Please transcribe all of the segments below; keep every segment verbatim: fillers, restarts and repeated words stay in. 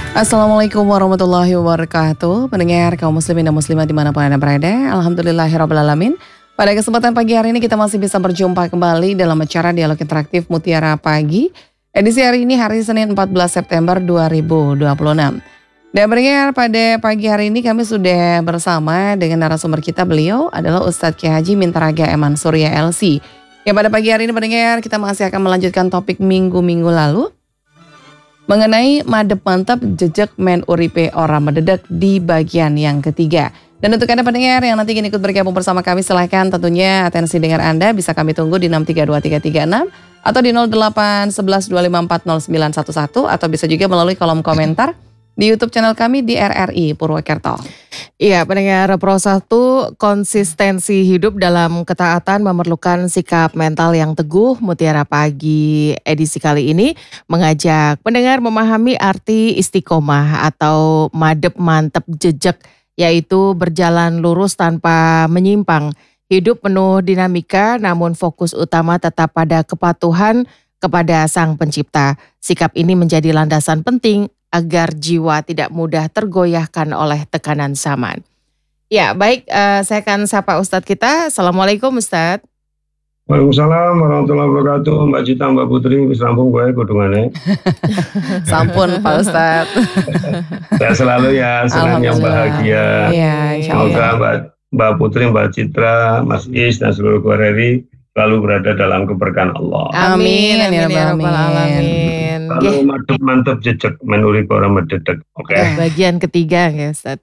Assalamualaikum warahmatullahi wabarakatuh. Pendengar kaum muslimin dan muslimat dimanapun Anda berada, alhamdulillahirrabbilalamin. Pada kesempatan pagi hari ini kita masih bisa berjumpa kembali dalam acara Dialog Interaktif Mutiara Pagi. Edisi hari ini hari Senin empat belas September dua ribu dua puluh enam. Dan pendengar, pada pagi hari ini kami sudah bersama dengan narasumber kita. Beliau adalah Ustadz Kiai Haji Mintaraga Eman Surya L C. Ya, pada pagi hari ini pendengar kita masih akan melanjutkan topik minggu-minggu lalu mengenai madep mantap jejak men uripe ora mededek di bagian yang ketiga. Dan untuk Anda pendengar yang nanti ingin ikut bergabung bersama kami, silahkan tentunya atensi dengar Anda bisa kami tunggu di enam tiga dua tiga tiga enam atau di nol delapan satu satu dua lima empat nol sembilan satu satu atau bisa juga melalui kolom komentar di YouTube channel kami di R R I Purwokerto. Iya, pendengar Pro satu, konsistensi hidup dalam ketaatan memerlukan sikap mental yang teguh. Mutiara Pagi edisi kali ini mengajak pendengar memahami arti istiqomah atau madep mantep jejak, yaitu berjalan lurus tanpa menyimpang. Hidup penuh dinamika, namun fokus utama tetap pada kepatuhan kepada Sang Pencipta. Sikap ini menjadi landasan penting agar jiwa tidak mudah tergoyahkan oleh tekanan zaman. Ya, baik, uh, saya akan sapa Ustadz kita. Assalamualaikum Ustadz. Waalaikumsalam warahmatullahi wabarakatuh. Mbak Cita, Mbak Putri, wis rampung gue kudungannya. Sampun Pak Ustadz. Saya selalu ya, senang yang bahagia. Ya, semoga Mbak, Mbak Putri, Mbak Citra, Mas Is, dan seluruh keluarga R R I selalu berada dalam keberkahan Allah. Amin, amin, ya rabbal alamin. Lalu mantep mantep jejak menuri orang mededek. Oke. Okay. Bagian ketiga ya Ustaz.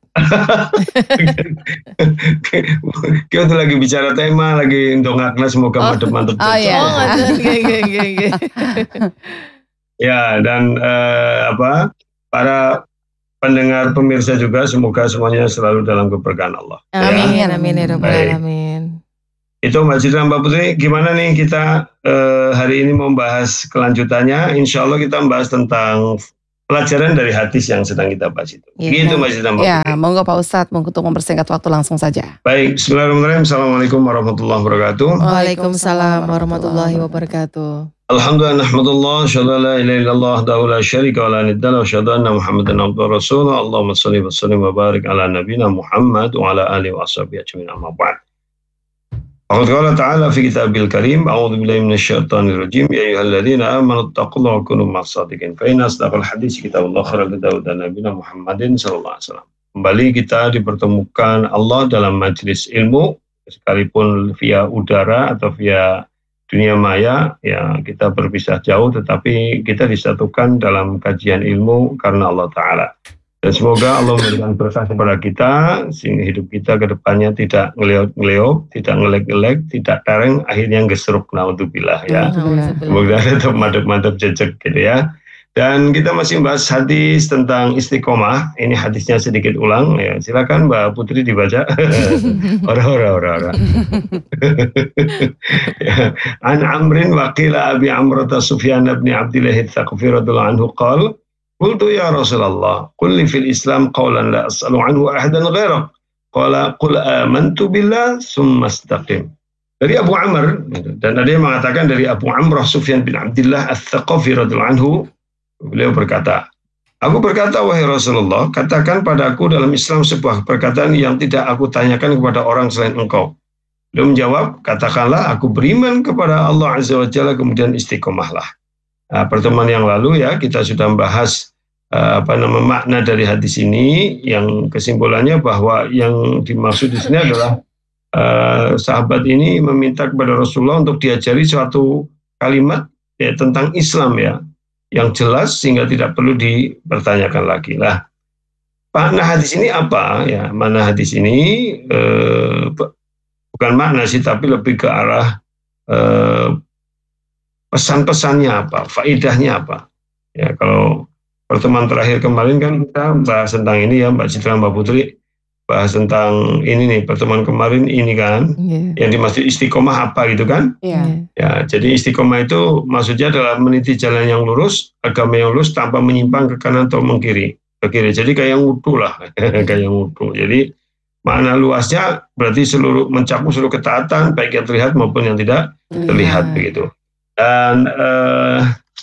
Kita tuh lagi bicara tema, lagi ndongakna semoga oh. mantep mantep jejak. Oh iya. Oh, okay. Ya, dan uh, apa? Para pendengar pemirsa juga semoga semuanya selalu dalam keberkahan Allah. Amin, ya. amin ya rabbal alamin. Itu Mbak Citra, Mbak Putri, gimana nih kita eh, hari ini membahas kelanjutannya. Insya Allah kita membahas tentang pelajaran dari hadis yang sedang kita bahas itu. Ya, gitu Mbak Citra, Mbak ya, Putri. Ya, monggo Pak Ustadz, untuk mempersingkat waktu langsung saja. Baik, bismillahirrahmanirrahim. Assalamualaikum warahmatullahi wabarakatuh. Waalaikumsalam warahmatullahi wabarakatuh. Alhamdulillah, nahmadullah, syahadu la ilaha illallah, wahdahu la syarika wa la nidda lahu, syahadu anna Muhammadan abduhu wa rasuluh. Allahumma shalli wa sallim wa barik ala nabiyina Muhammad wa ala alihi wa sahbihi ajmain, amma ba'd. Faqad qala ta'ala fi kitabil karim, a'udzu billahi minasyaitonir rajim, ya ayyuhalladzina amanu taqullaha wa kunu ma'as shadiqin. Fa inna asdaqal hadits kitabullah khairal hadi hadi nabiyina Muhammadin sallallahu alaihi wasallam. Kembali kita dipertemukan Allah dalam majelis ilmu, sekalipun via udara atau via dunia maya, ya kita berpisah jauh tetapi kita disatukan dalam kajian ilmu karena Allah Ta'ala. Dan semoga Allah memberikan berkah kepada kita sehingga hidup kita ke depannya tidak ngeleok-ngeleok, tidak ngelek-ngelek, tidak tereng, akhirnya ngeseruk, naudzubillah ya. Semoga tetap mantap-mantap jejak gitu ya. Dan kita masih membahas hadis tentang istiqomah. Ini hadisnya sedikit ulang ya. Silakan Mbak Putri dibaca. Ora ora ora ora. An Amrin wa qila Abi Amrata Sufyan bin Abdillah Ats-Tsaqafi radhiyallahu anhu qala qultu ya Rasulullah qul li fil Islam qawlan la as'alu anhu ahadan ghairak qala qul amantu billah tsumma istaqim. Dari Abu Amr, dan ada yang mengatakan dari Abu Amrah Sufyan bin Abdillah Ats-Tsaqafi radhiyallahu anhu, beliau berkata, aku berkata wahai Rasulullah, katakan padaku dalam Islam sebuah perkataan yang tidak aku tanyakan kepada orang selain engkau. Beliau menjawab, katakanlah aku beriman kepada Allah Azza wa Jalla kemudian istiqomahlah. Nah, pertemuan yang lalu ya kita sudah membahas uh, apa nama makna dari hadis ini, yang kesimpulannya bahwa yang dimaksud di sini adalah uh, sahabat ini meminta kepada Rasulullah untuk diajari suatu kalimat ya, tentang Islam ya, yang jelas sehingga tidak perlu dipertanyakan lagi. Lah, makna hadis ini apa ya? Makna hadis ini uh, bukan makna sih, tapi lebih ke arah uh, pesan-pesannya apa, faedahnya apa. Ya, kalau pertemuan terakhir kemarin kan kita bahas tentang ini ya Mbak Citra, Mbak Putri, bahas tentang ini nih, pertemuan kemarin ini kan, yeah. yang dimaksud istiqomah apa gitu kan. Yeah. Ya, jadi istiqomah itu maksudnya adalah meniti jalan yang lurus, agama yang lurus tanpa menyimpang ke kanan atau mengkiri. Ke kiri. Jadi kayak yang wudu lah, kayak yang wudu. Jadi makna luasnya berarti seluruh mencakup seluruh ketaatan, baik yang terlihat maupun yang tidak terlihat yeah. begitu. Dan eh,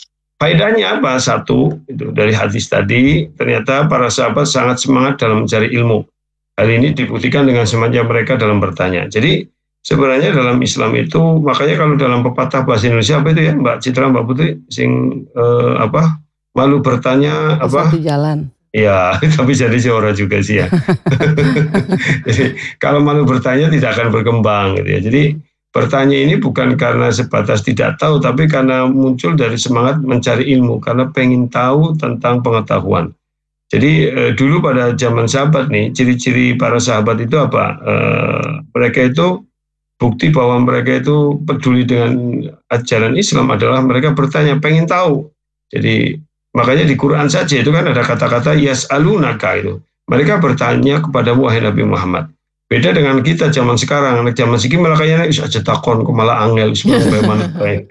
Faedahnya apa? Satu, itu dari hadis tadi, ternyata para sahabat sangat semangat dalam mencari ilmu. Hal ini dibuktikan dengan semangatnya mereka dalam bertanya. Jadi sebenarnya dalam Islam itu, makanya kalau dalam pepatah bahasa Indonesia apa itu ya, Mbak Citra, Mbak Putri, sing eh, apa malu bertanya apa? Satu jalan. Ya, tapi jadi seorang juga sih ya. Jadi kalau malu bertanya tidak akan berkembang gitu ya. Jadi bertanya ini bukan karena sebatas tidak tahu, tapi karena muncul dari semangat mencari ilmu, karena pengen tahu tentang pengetahuan. Jadi eh, dulu pada zaman sahabat nih, ciri-ciri para sahabat itu apa? Eh, mereka itu bukti bahwa mereka itu peduli dengan ajaran Islam adalah mereka bertanya, pengen tahu. Jadi makanya di Quran saja itu kan ada kata-kata yas'alunaka itu. Mereka bertanya kepada wahai Nabi Muhammad. Beda dengan kita zaman sekarang, anak zaman siki malah kayaknya is aja takon kok malah angel is mana baik.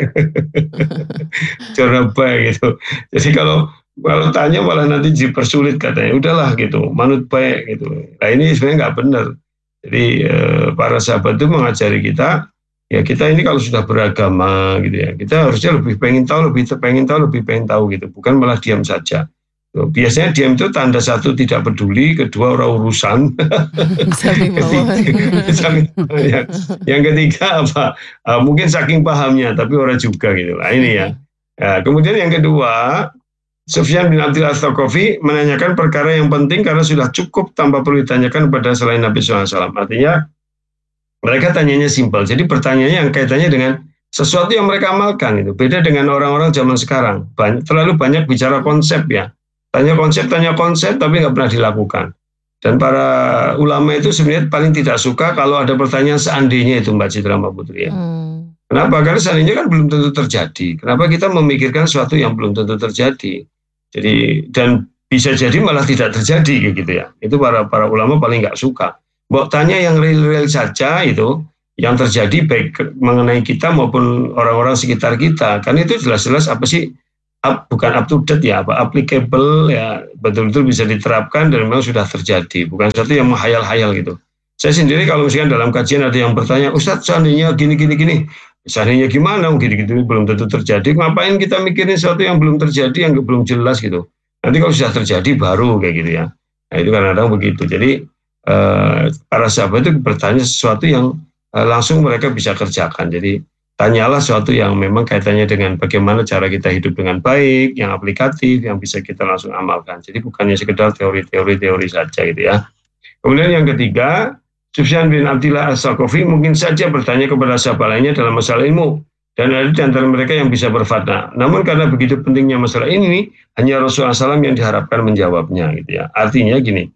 Cara baik gitu. Jadi kalau kalau tanya malah nanti dipersulit katanya. Udahlah gitu, manut baik gitu. Nah ini sebenarnya nggak benar. Jadi eh, para sahabat itu mengajari kita, ya kita ini kalau sudah beragama gitu ya, kita harusnya lebih pengen tahu, lebih pengen tahu, lebih pengen tahu gitu, bukan malah diam saja. Biasanya diam itu tanda satu tidak peduli, kedua orang urusan. Ketiga, yang, yang ketiga apa? Uh, mungkin saking pahamnya, tapi orang juga gitu. Nah ini ya. Nah, kemudian yang kedua, Sufyan bin Abdullah Ats-Tsaqafi menanyakan perkara yang penting karena sudah cukup tanpa perlu ditanyakan pada selain Nabi shallallahu alaihi wasallam. Artinya mereka tanyanya simpel. Jadi pertanyaannya yang kaitannya dengan sesuatu yang mereka amalkan itu. Beda dengan orang-orang zaman sekarang. Banyak, terlalu banyak bicara konsep ya. Tanya konsep, tanya konsep, tapi nggak pernah dilakukan. Dan para ulama itu sebenarnya paling tidak suka kalau ada pertanyaan seandainya itu Mbak Citra, Mbak Putri ya. Hmm. Kenapa? Karena seandainya kan belum tentu terjadi. Kenapa kita memikirkan sesuatu yang belum tentu terjadi? Jadi dan bisa jadi malah tidak terjadi gitu ya. Itu para para ulama paling nggak suka. Mbok tanya yang real-real saja itu, yang terjadi baik mengenai kita maupun orang-orang sekitar kita. Kan itu jelas-jelas apa sih? Up, bukan up to date ya, apa applicable ya, betul-betul bisa diterapkan dan memang sudah terjadi, bukan sesuatu yang menghayal-hayal gitu. Saya sendiri kalau misalkan dalam kajian ada yang bertanya, Ustadz seandainya gini gini gini, seandainya gimana, gini-gini belum tentu terjadi, ngapain kita mikirin sesuatu yang belum terjadi, yang belum jelas gitu. Nanti kalau sudah terjadi baru kayak gitu ya. Nah itu kadang-kadang begitu. Jadi eh, para sahabat itu bertanya sesuatu yang eh, langsung mereka bisa kerjakan. Jadi tanyalah sesuatu yang memang kaitannya dengan bagaimana cara kita hidup dengan baik, yang aplikatif, yang bisa kita langsung amalkan. Jadi bukannya sekedar teori-teori-teori saja gitu ya. Kemudian yang ketiga, Sufyan bin Abdullah Ats-Tsaqafi mungkin saja bertanya kepada sahabat lainnya dalam masalah ilmu. Dan ada di antara mereka yang bisa berfatwa. Namun karena begitu pentingnya masalah ini, hanya Rasulullah shallallahu alaihi wasallam yang diharapkan menjawabnya gitu ya. Artinya gini,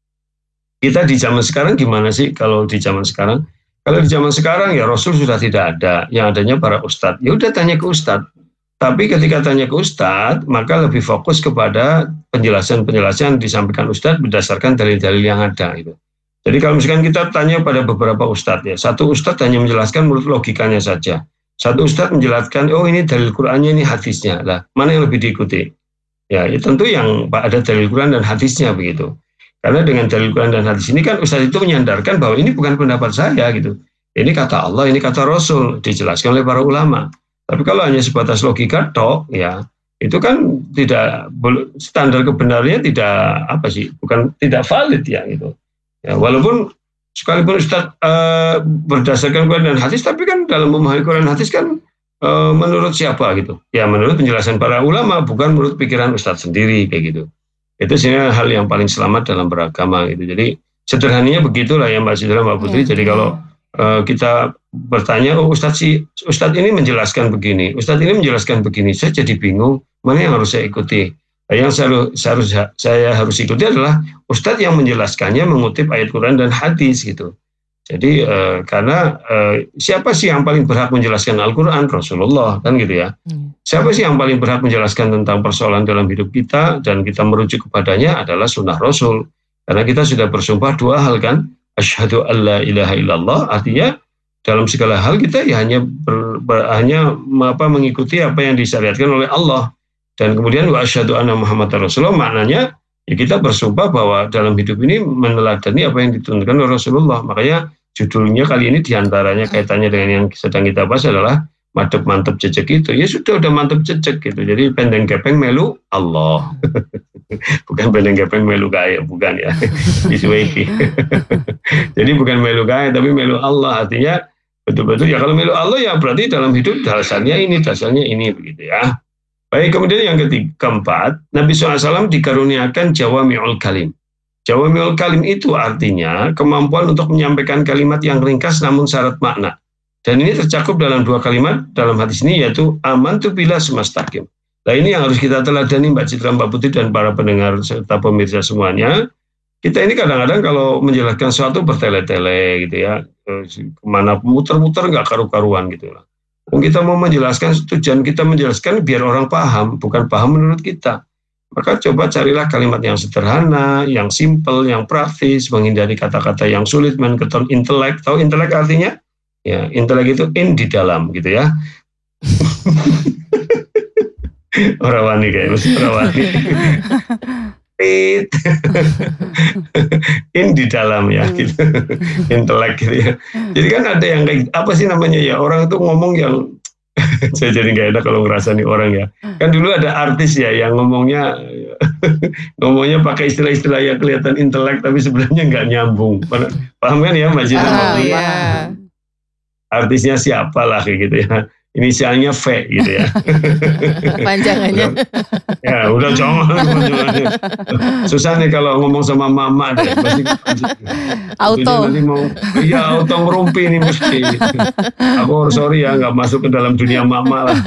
kita di zaman sekarang gimana sih kalau di zaman sekarang? Kalau di zaman sekarang ya Rasul sudah tidak ada, yang adanya para ustadz. Ya udah tanya ke ustadz. Tapi ketika tanya ke ustadz, maka lebih fokus kepada penjelasan-penjelasan disampaikan ustadz berdasarkan dalil-dalil yang ada. Gitu. Jadi kalau misalkan kita tanya pada beberapa ustadz ya, satu ustadz hanya menjelaskan menurut logikanya saja. Satu ustadz menjelaskan, oh ini dalil Qur'annya, ini hadisnya. Lah, mana yang lebih diikuti? Ya, ya tentu yang ada dalil Qur'an dan hadisnya begitu. Karena dengan dalil Quran dan hadis ini kan Ustadz itu menyandarkan bahwa ini bukan pendapat saya gitu. Ini kata Allah, ini kata Rasul, dijelaskan oleh para ulama. Tapi kalau hanya sebatas logika tok, ya itu kan tidak standar kebenarannya tidak apa sih, bukan tidak valid ya gitu. Ya, walaupun sekalipun Ustadz uh, berdasarkan Quran dan hadis, tapi kan dalam memahami Quran dan hadis kan uh, menurut siapa gitu? Ya menurut penjelasan para ulama, bukan menurut pikiran Ustadz sendiri kayak gitu. Itu sebenarnya hal yang paling selamat dalam beragama gitu. Jadi sederhananya begitulah ya Mbak Citra, Mbak Putri. Ya, jadi ya. Kalau uh, kita bertanya, oh Ustadz sih, Ustadz ini menjelaskan begini, Ustadz ini menjelaskan begini, saya jadi bingung mana yang harus saya ikuti. Yang saya, saya, saya harus ikuti adalah Ustadz yang menjelaskannya mengutip ayat Quran dan hadis gitu. Jadi uh, karena uh, siapa sih yang paling berhak menjelaskan Al-Quran? Rasulullah kan gitu ya. Hmm. Siapa sih yang paling berhak menjelaskan tentang persoalan dalam hidup kita dan kita merujuk kepadanya adalah sunnah Rasul. Karena kita sudah bersumpah dua hal kan. Asyhadu alla ilaha illallah, artinya dalam segala hal kita ya hanya ber, ber, hanya apa mengikuti apa yang disyariatkan oleh Allah. Dan kemudian wa asyhadu anna Muhammadar Rasulullah, maknanya ya kita bersumpah bahwa dalam hidup ini meneladani apa yang ditunjukkan oleh Rasulullah. Makanya judulnya kali ini diantaranya kaitannya dengan yang sedang kita bahas adalah mantep-mantep cecek itu, ya sudah udah mantep cecek gitu. Jadi pendeng gepeng melu Allah. Bukan pendeng gepeng melu kaya, bukan ya. Isweki. Jadi bukan melu kaya, tapi melu Allah. Artinya betul-betul ya kalau melu Allah ya berarti dalam hidup dasarnya ini, dasarnya ini begitu ya. Baik, kemudian yang ketiga, keempat, Nabi shallallahu alaihi wasallam dikaruniakan jawami'ul kalim. Jawami'ul kalim itu artinya kemampuan untuk menyampaikan kalimat yang ringkas namun syarat makna. Dan ini tercakup dalam dua kalimat dalam hadis ini, yaitu amantu billah sumastaqim. Nah ini yang harus kita teladani Mbak Citra, Mbak Putri, dan para pendengar serta pemirsa semuanya. Kita ini kadang-kadang kalau menjelaskan sesuatu bertele-tele gitu ya, kemana muter-muter nggak karu-karuan gitu lah. Kita mau menjelaskan, tujuan kita menjelaskan biar orang paham, bukan paham menurut kita. Maka coba carilah kalimat yang sederhana, yang simple, yang praktis, menghindari kata-kata yang sulit, main keton intelek. Tahu intelek artinya? Ya, intelek itu in di dalam gitu ya. Orang wani kayak orang wani. Pit. In di dalam ya gitu. Intelek gitu ya. Jadi kan ada yang kayak apa sih namanya ya, orang itu ngomong yang saya jadi nggak enak kalau ngerasa nih orang ya. Kan dulu ada artis ya yang ngomongnya ngomongnya pakai istilah-istilah yang kelihatan intelek tapi sebenarnya nggak nyambung. Paham kan ya Mbak Citra? Oh, yeah. Artisnya siapa lah kayak gitu ya. Inisialnya V gitu ya. Panjangannya. Ya udah jangan. Susah nih kalau ngomong sama mama deh. Pasti, auto. Nanti mau, iya auto ngerumpi nih mesti. Aku sorry ya nggak masuk ke dalam dunia mama lah.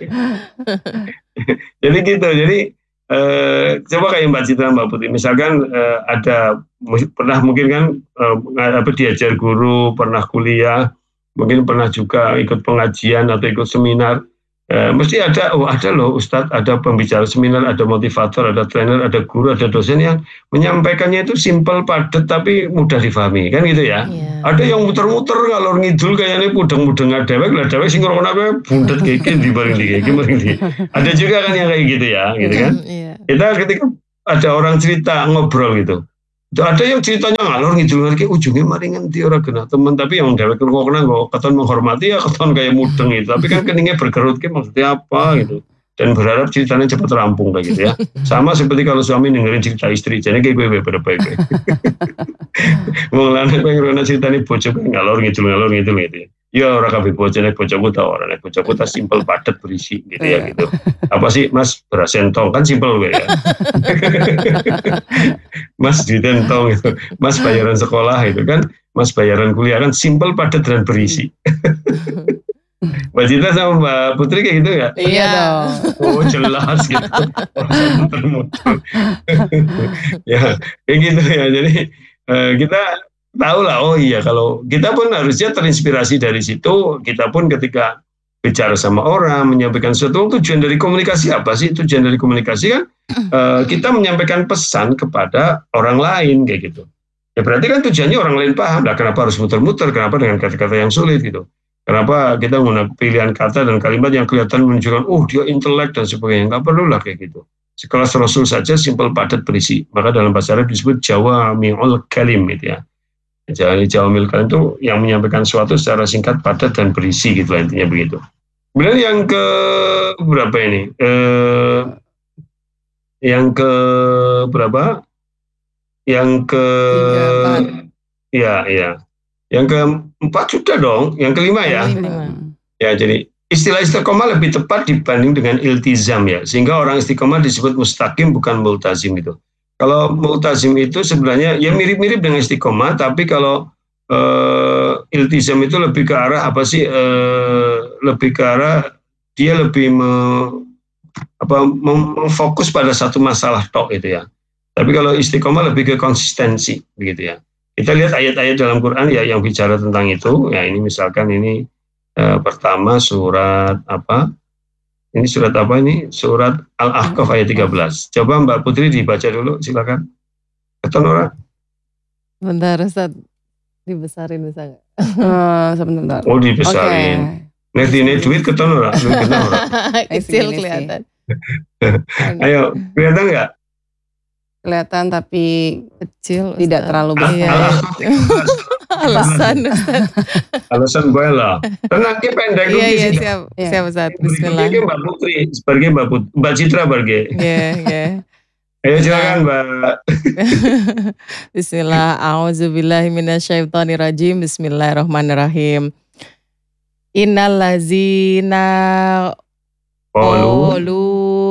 Jadi gitu. Jadi eh, coba kayak Mbak Citra, Mbak Putri. Misalkan eh, ada pernah mungkin kan eh, apa diajar guru, pernah kuliah. Mungkin pernah juga ikut pengajian atau ikut seminar, eh, mesti ada, oh ada loh Ustadz, ada pembicara seminar, ada motivator, ada trainer, ada guru, ada dosen yang menyampaikannya itu simple, padat, tapi mudah difahami, kan gitu ya. Yeah. Ada yang muter-muter, ngalor ngidul kayaknya pudeng-pudeng ada dewek, lah dewek sing ngrungokno apa bundet kiki di bareng di kiki bareng di. Ada juga kan yang kayak gitu ya, gitu kan. Yeah. Kita ketika ada orang cerita ngobrol gitu. Ada yang ceritanya ngalor ngidul lagi ujungnya maringan di orang kena teman, tapi yang dewek kena kok keton menghormati ya keton kayak mudeng gitu, tapi kan keningnya bergerut ke maksudnya apa gitu, dan berharap ceritanya cepat rampung kayak gitu ya. Sama seperti kalau suami dengerin cerita istri, jadi kayak gue pada baik. Mau lanang pengen ceritanya bocor ngalor ngidul ngalor ngidul gitu ya. Ya orang kabeh bocone bojoku ta ora nek bojoku ta simpel padat berisi gitu ya gitu. Apa sih Mas beras entong kan simpel gue ya. Mas ditentong itu. Mas bayaran sekolah itu kan, Mas bayaran kuliah kan simpel padat dan berisi. Mbak Citra sama Mbak Putri kayak gitu ya? Iya dong. Oh jelas gitu. Muter-muter. Ya kayak gitu ya. Jadi eh, kita tahu lah, oh iya kalau kita pun harusnya terinspirasi dari situ. Kita pun ketika bicara sama orang, menyampaikan sesuatu, tujuan dari komunikasi apa sih? Tujuan dari komunikasi kan uh, kita menyampaikan pesan kepada orang lain kayak gitu. Ya berarti kan tujuannya orang lain paham. Lah kenapa harus muter-muter? Kenapa dengan kata-kata yang sulit gitu? Kenapa kita menggunakan pilihan kata dan kalimat yang kelihatan menunjukkan, oh dia intelek dan sebagainya? Nggak perlu lah kayak gitu. Sekelas Rasul saja simpel padat berisi. Maka dalam bahasa Arab disebut jawami'ul kalim gitu ya. Jadi jawami'ul kalim itu yang menyampaikan sesuatu secara singkat, padat dan berisi gitu lah, intinya begitu. Kemudian yang ke berapa ini? Eh, yang ke berapa? Yang ke ya ya. Yang keempat sudah dong, yang kelima ya. Ya jadi istilah istiqomah lebih tepat dibanding dengan iltizam ya, sehingga orang istiqomah disebut mustaqim bukan multazim itu. Kalau multazim itu sebenarnya ya mirip-mirip dengan istiqomah, tapi kalau uh, iltizam itu lebih ke arah apa sih? Uh, lebih ke arah dia lebih me, apa, memfokus pada satu masalah tok itu ya. Tapi kalau istiqomah lebih ke konsistensi begitu ya. Kita lihat ayat-ayat dalam Quran ya yang bicara tentang itu. Ya ini misalkan ini uh, pertama surat apa? Ini surat apa ini? Surat Al-Ahqaf ayat tiga belas. Coba Mbak Putri dibaca dulu, silakan. Keton ora? Bentar, Ustaz. Dibesarin bisa nggak? Uh, sebentar. Oh dibesarin. Okay. Nek dine duit keton ora? Keton ora? Kecil kelihatan. Ayo, kelihatan nggak? Kelihatan tapi kecil. Tidak Ustaz. terlalu besar. Al-Ahqaf Alasan Ustaz. Alasan gue lah. Tenang ki pendek dulu Iya di iya sini. siap. Iya. Siap Ustaz. Berikutnya Bismillah. ki Mbak Putri, sebagai Mbak Put, Mbak Citra sebagai. Iya iya. Ayo silakan Mbak. Bismillah. A'udzubillahi minasyaitonirrajim. Bismillahirrahmanirrahim. Innallazina Qalu qalu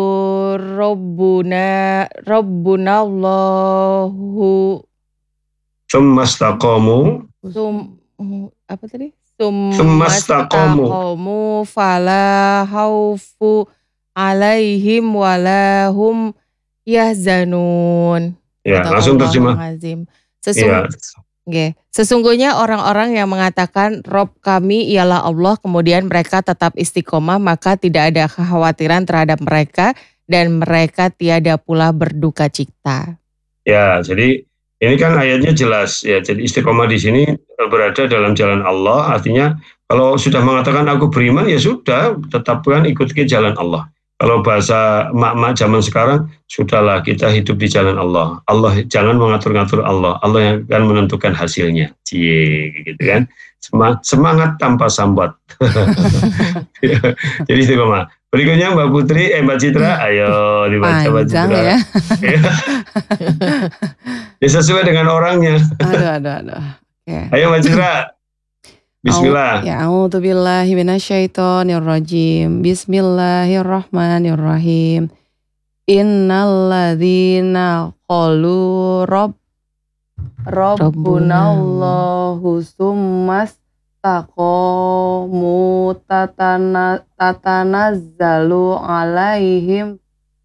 rabbuna rabbuna Allahu tsumastaqamu sum apa tadi? Tsumastaqamu. Tsumastaqamu fala khaufu alaihim wala hum yahzanun. Ya, langsung terjemah. Azim. Iya. Sesung, Oke. Sesungguhnya orang-orang yang mengatakan Rob kami ialah Allah, kemudian mereka tetap istiqomah, maka tidak ada kekhawatiran terhadap mereka dan mereka tiada pula berduka cita. Ya, jadi ini kan ayatnya jelas ya. Jadi istiqomah di sini berada dalam jalan Allah, artinya kalau sudah mengatakan aku beriman ya sudah, tetapkan ikuti jalan Allah. Kalau bahasa mak-mak zaman sekarang, sudahlah kita hidup di jalan Allah. Allah jangan mengatur-ngatur Allah. Allah yang akan menentukan hasilnya. Cie, gitu kan. Semangat tanpa sambat. Jadi istiqomah. Berikutnya Mbak Putri, eh Mbak Citra, ayo dibaca Mbak Panjang Citra. ya. Ya sesuai dengan orangnya. Aduh, aduh, aduh. Oke. Ayo Mbak Citra. Bismillah. Ya, a'udzubillahi minasyaitonirrajim. Bismillahirrahmanirrahim. Innalladzina qalu rabb rabbunallahu tsumastaqamu tatana tatanazzalu alaihim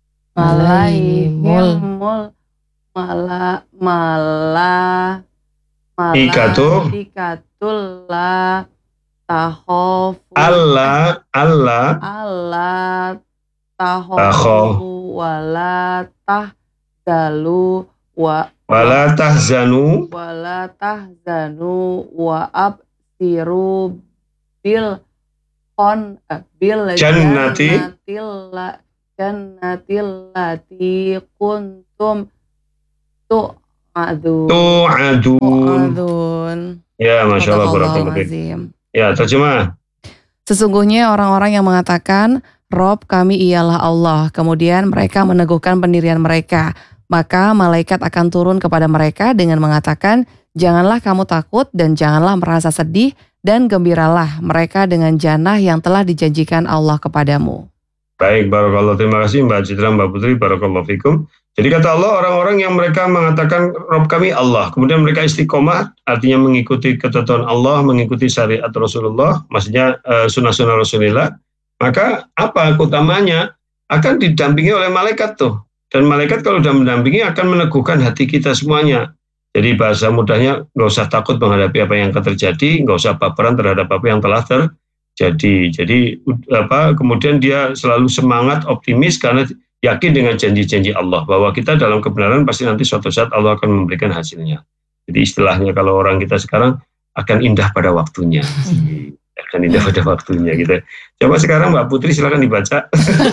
alaihimul mala mala Ikatu. Ikatul la tahofu Allah, Allah, Allah Taho. tahofu wala tahzalu wa wala tahzanu, wala tahzanu wa absiru bil kon eh, bil Jannati. jannatil la- jannatil lati kuntum tu'adun tu'adun. tu'adun. Ya, Masya Allah, barakallahu fiik. Sadaqallahul azim. Ya, terjemah. Sesungguhnya orang-orang yang mengatakan Rob kami ialah Allah, kemudian mereka meneguhkan pendirian mereka, maka malaikat akan turun kepada mereka dengan mengatakan, janganlah kamu takut dan janganlah merasa sedih dan gembiralah mereka dengan jannah yang telah dijanjikan Allah kepadamu. Baik, barakallahu. Terima kasih Mbak Citra, Mbak Putri, barakallahu fikum. Jadi kata Allah, orang-orang yang mereka mengatakan Rob kami Allah, kemudian mereka istiqomah, artinya mengikuti ketentuan Allah, mengikuti syariat Rasulullah, maksudnya uh, sunnah-sunnah Rasulullah, maka apa keutamanya? Akan didampingi oleh malaikat tuh. Dan malaikat kalau sudah mendampingi akan meneguhkan hati kita semuanya. Jadi bahasa mudahnya, nggak usah takut menghadapi apa yang akan terjadi, nggak usah baperan terhadap apa yang telah terjadi. Jadi apa? Kemudian dia selalu semangat, optimis karena yakin dengan janji-janji Allah bahwa kita dalam kebenaran pasti nanti suatu saat Allah akan memberikan hasilnya. Jadi istilahnya kalau orang kita sekarang akan indah pada waktunya, akan indah pada waktunya gitu. Coba sekarang Mbak Putri silakan dibaca.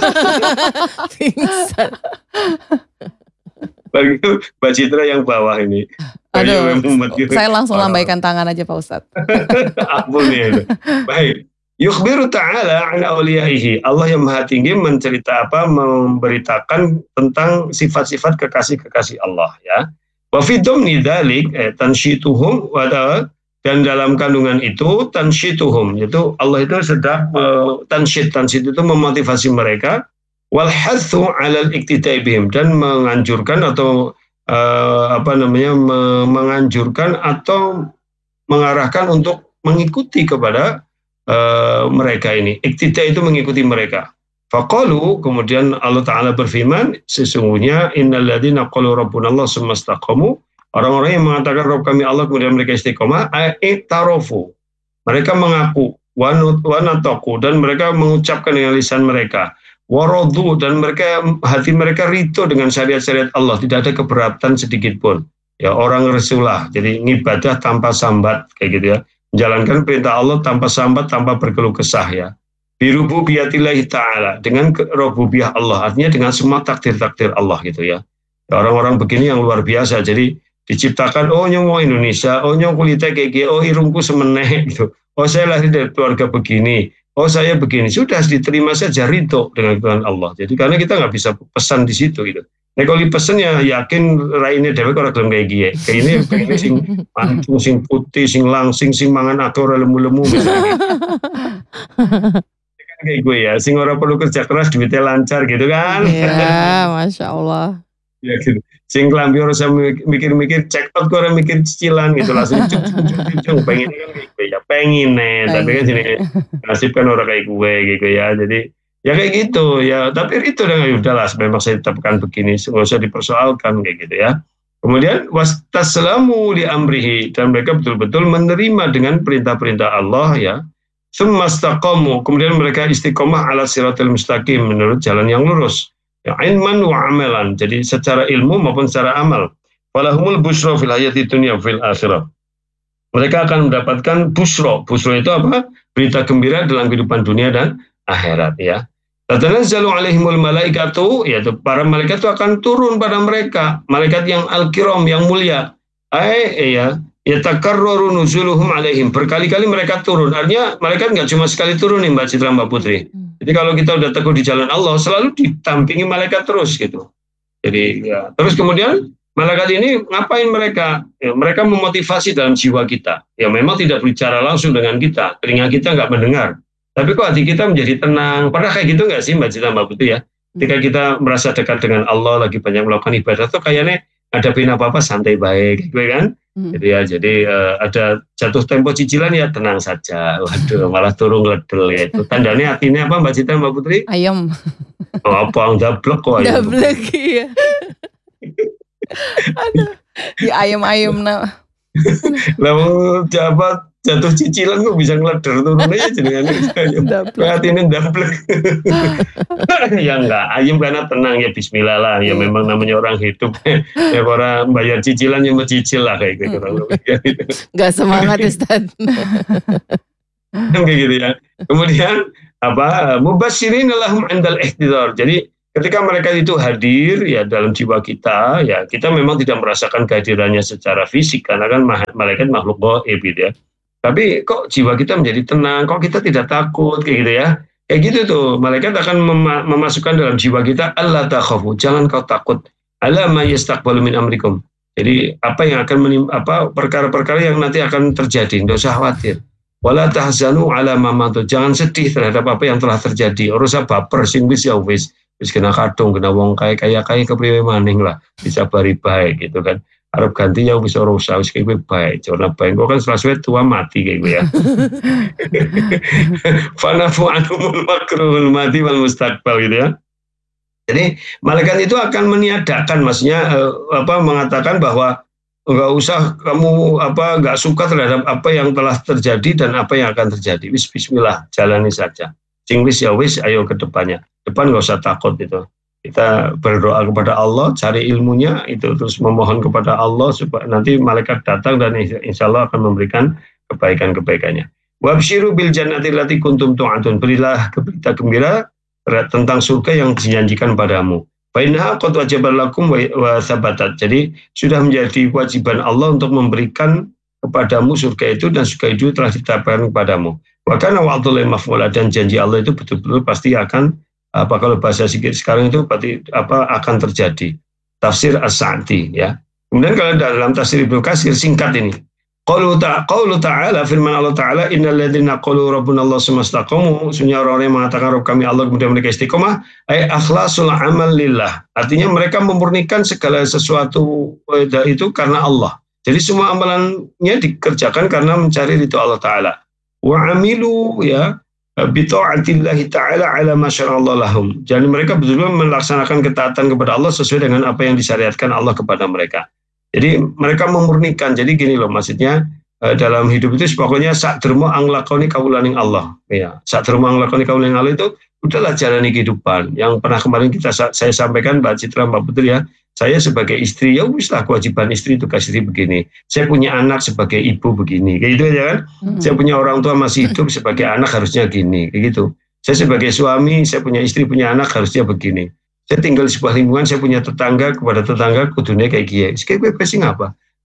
Bagi Mbak Citra yang bawah ini. Aduh, saya langsung lambaikan tangan aja Pak Ustadz. Ampun ya. Baik. Yukhbiru ta'ala an awliyaihi. Allah yang maha tinggi mencerita apa, memberitakan tentang sifat-sifat kekasih-kekasih Allah ya. Wa fi dhamni dzalik eh, tansyituhum wa dan dalam kandungan itu tansyituhum, yaitu Allah itu sedang uh, tansyid tansyid itu memotivasi mereka wal hathu 'alal iktida'i bihim dan menganjurkan atau uh, apa namanya menganjurkan atau mengarahkan untuk mengikuti kepada Uh, mereka ini. Iktida itu mengikuti mereka. Faqalu, kemudian Allah Ta'ala berfirman, sesungguhnya innalladzina qalu rabbunallah tsumma istaqamu, orang-orang yang mengatakan Rabb kami Allah kemudian mereka istiqomah, i'tarofu, mereka mengaku, wanataku, dan mereka mengucapkan dengan lisan mereka, waradhu, dan mereka hati mereka rito dengan syariat-syariat Allah, tidak ada keberatan sedikit pun. Ya, orang Rasulullah, jadi ngibadah tanpa sambat kayak gitu ya. Menjalankan perintah Allah tanpa sambat, tanpa berkeluh kesah ya. Birububiyatillahi ta'ala, dengan rububiyah Allah, artinya dengan semua takdir-takdir Allah gitu ya. Ya, orang-orang begini yang luar biasa, jadi diciptakan, oh nyong wong Indonesia, oh nyong kulitnya kayak gini, oh irungku semeneh gitu. Oh saya lahir dari keluarga begini, oh saya begini. Sudah diterima saja ridho dengan Tuhan Allah. Jadi karena kita nggak bisa pesan di situ gitu. Nah kalau dipesan ya yakin raine dewek ora gelem kayak gini. Kayak ini pengen sing mancung, sing putih, sing langsing, sing mangan akeh ora lemu-lemu misalnya. Kan kayak gue ya, sing ora perlu kerja keras duitnya lancar gitu kan. Iya, Masya Allah. Ya gitu. Sing klambi ora usah mikir-mikir check out, ora mikir cicilan gitu, langsung cuk cuk cuk cuk pengen kan kayak gue ya pengen nih, tapi kan sini nasib kan orang kayak gue gitu ya. Jadi ya kayak gitu ya, tapi itu udah udahlah, memang saya tetapkan begini, nggak usah dipersoalkan kayak gitu ya. Kemudian wastaslamu li amrihi, dan mereka betul-betul menerima dengan perintah-perintah Allah ya. Sumastaqamu, kemudian mereka istiqomah ala siratal mustaqim, menurut jalan yang lurus. Ya, ilman wa amalan, jadi secara ilmu maupun secara amal. Falahumul busra fil hayati dunya fil akhirah. Mereka akan mendapatkan busra. Busra itu apa? Berita gembira dalam kehidupan dunia dan akhirat ya. Tatanazzalu alaihimul malaikatu, yaitu para malaikat itu akan turun pada mereka, malaikat yang al-kiram, yang mulia. Ai ya, yatakarraru nuzuluhum alaihim. Berkali-kali mereka turun. Artinya malaikat enggak cuma sekali turun nih Mbak Citra, Mbak Putri. Jadi kalau kita udah teguh di jalan Allah, selalu ditampingi malaikat terus gitu. Jadi ya, terus kemudian malaikat ini ngapain mereka? Ya, mereka memotivasi dalam jiwa kita. Ya memang tidak berbicara langsung dengan kita, telinga kita nggak mendengar. Tapi kok hati kita menjadi tenang. Pernah kayak gitu nggak sih Mbak Cita, Mbak Putri ya? Ketika kita merasa dekat dengan Allah, lagi banyak melakukan ibadah, tuh kayaknya hadapin apa-apa santai baik, gitu kan? Hmm. Jadi ya, jadi uh, ada jatuh tempo cicilan ya tenang saja. Waduh, malah turun ngedel ya. Itu tandanya artinya apa Mbak Cita, Mbak Putri? Ayam. Oh, apa dablek kok ayam? Dablek iya. Aduh, di ayam-ayam nah. Lalu jabat jatuh cicilan kok bisa ngeleder turun aja jenengan ayam. Artinya dablek. Ya enggak, ayam karena tenang ya bismillah lah. Ya memang namanya orang hidup. Ya orang bayar cicilan ya mencicil lah kayak gitu. Enggak semangat Ustaz. Kayak gitu ya. Kemudian apa? Mubasyirin lahum indal ihtidar. Jadi ketika mereka itu hadir ya dalam jiwa kita, ya kita memang tidak merasakan kehadirannya secara fisik karena kan malaikat makhluk gaib gitu ya. Tapi kok jiwa kita menjadi tenang, kok kita tidak takut kayak gitu ya. Kayak gitu tuh, malaikat akan mem- memasukkan dalam jiwa kita alla takhafu, jangan kau takut. Ala ma yastaqbalu min amrikum. Jadi apa yang akan menim- apa perkara-perkara yang nanti akan terjadi, enggak usah khawatir. Wala tahzanu ala ma matu, jangan sedih terhadap apa yang telah terjadi. Ora usah baper sing wis ya wis. Wis kena kadung, kena wong kaya-kaya kepriwe maning lah, disabari baik gitu kan. Arab ganti yang bisa rusak, wis kayak baik, jangan baik. Kok kan setelah tua mati kayak gue ya. Fanafu anumul makrul mati wal mustaqbal gitu ya. Jadi malaikat itu akan meniadakan, maksudnya eh, apa mengatakan bahwa enggak usah kamu apa enggak suka terhadap apa yang telah terjadi dan apa yang akan terjadi. Wis bismillah, jalani saja. Sing wis ya wis, ayo ke depannya. Depan enggak usah takut itu. Kita berdoa kepada Allah, cari ilmunya itu, terus memohon kepada Allah supaya nanti malaikat datang dan insya Allah akan memberikan kebaikan-kebaikannya. Wabshiru bil jannati allati kuntum tu'adun, berilah berita gembira tentang surga yang dijanjikan padamu. Fa innaha qad wajabat lakum wa sabatat. Jadi sudah menjadi kewajiban Allah untuk memberikan kepadamu surga itu, dan surga itu telah ditetapkan kepadamu. Wa kana wa'dullahi maf'ula, dan janji Allah itu betul-betul pasti akan apa kalau bahasa sikit sekarang itu berarti apa akan terjadi. Tafsir As-Sa'di ya. Kemudian kalau dalam tafsir Ibnu Katsir singkat ini. Qaulu ta'ala, qaulu ta'ala, firman Allah Ta'ala, innal ladzina qalu rabbuna Allah tsumma istaqamu, sesungguhnya orang yang mengatakan Rabb kami Allah kemudian mereka istiqomah, ay akhlasul amal lillah. Artinya mereka memurnikan segala sesuatu itu karena Allah. Jadi semua amalannya dikerjakan karena mencari ridho Allah Ta'ala. Wa amilu ya bita'atillahi ta'ala ala ma syara'allahu lahum. Jadi mereka betul-betul melaksanakan ketaatan kepada Allah sesuai dengan apa yang disyariatkan Allah kepada mereka. Jadi mereka memurnikan. Jadi gini loh maksudnya, dalam hidup itu pokoknya sak dermo anglakoni kawulaning Allah. Ya, sak dermo anglakoni kawulaning Allah itu udahlah jalani kehidupan. Yang pernah kemarin kita saya sampaikan Mbak Citra, Mbak Putri ya. Saya sebagai istri, ya wislah kewajiban istri itu kasih istri begini. Saya punya anak sebagai ibu begini, kayak gitu aja kan. Hmm. Saya punya orang tua masih hidup sebagai anak harusnya gini, kayak gitu. Saya sebagai suami, saya punya istri, punya anak harusnya begini. Saya tinggal di sebuah lingkungan, saya punya tetangga, kepada tetangga kudunya kayak gini. Kayak gue pasti apa?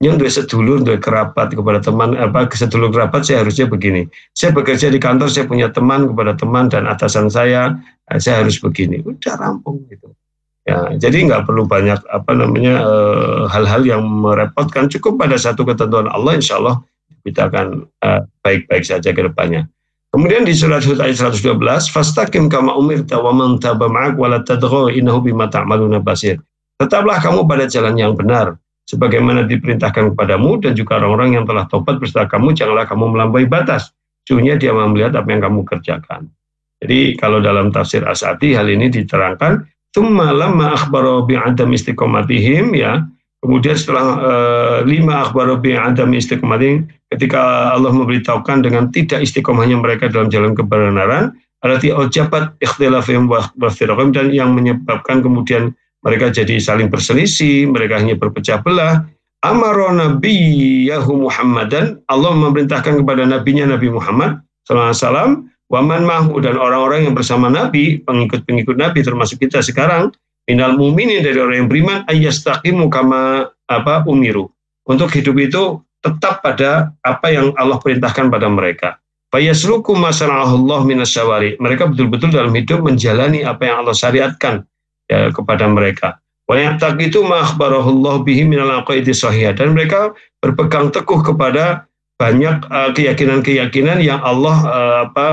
yang dua sedulur, dua kerabat kepada teman, apa sedulur kerabat saya harusnya begini. Saya bekerja di kantor, saya punya teman kepada teman dan atasan saya, saya harus begini. Udah rampung gitu. Ya, jadi nggak perlu banyak apa namanya eh, hal-hal yang merepotkan. Cukup pada satu ketentuan Allah, insya Allah kita akan eh, baik-baik saja ke depannya. Kemudian di surat Hud ayat seratus dua belas, fastaqim kama umirta wa man taba ma'ak wa la tadghaw innahu bima ta'maluna basir. Tetaplah kamu pada jalan yang benar, sebagaimana diperintahkan kepadamu, dan juga orang-orang yang telah tobat beserta kamu, janganlah kamu melampaui batas. Sesungguhnya dia melihat apa yang kamu kerjakan. Jadi kalau dalam tafsir As-Sa'di hal ini diterangkan, tsumma lamma akhbara bi'adam istiqomatihim, ya. Kemudian setelah uh, lima akhbara bi'adam istiqomatihim, ketika Allah memberitahukan dengan tidak istiqomahnya mereka dalam jalan kebenaran, arti ojabat ikhtilafihim wa ikhtilafihim, dan yang menyebabkan kemudian mereka jadi saling berselisih, mereka hanya berpecah belah. Amara nabiyahu Muhammadan, Allah memerintahkan kepada nabinya Nabi Muhammad sallallahu alaihi wasallam, waman mahu, dan orang-orang yang bersama Nabi, pengikut-pengikut Nabi termasuk kita sekarang, minal mu'minin, dari orang yang beriman, ayyastaqimu kama apa umiru. Untuk hidup itu tetap pada apa yang Allah perintahkan pada mereka. Fayasluku masana'ahullah minasyawari. Mereka betul-betul dalam hidup menjalani apa yang Allah syariatkan ya, kepada mereka. Wa ya'taqidu ma akhbarahullah bihi minal aqaidi shahihah, dan mereka berpegang teguh kepada banyak uh, keyakinan-keyakinan yang Allah uh, apa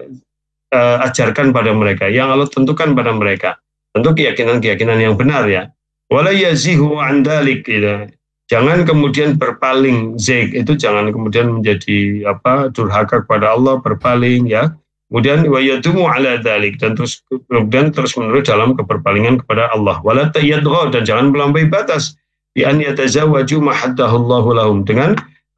uh, ajarkan pada mereka, yang Allah tentukan pada mereka. Tentu keyakinan-keyakinan yang benar ya. Wala yazihu an dalik, gitu. Jangan kemudian berpaling, zaik itu jangan kemudian menjadi apa durhaka kepada Allah, berpaling ya. Kemudian wa yadumu ala dzalik, dan terus kemudian terus menerus dalam keberpalingan kepada Allah. Wala tayadgha, dan jangan melampaui batas. Bi an yatazawwaju ma haddahullahu lahum, dengan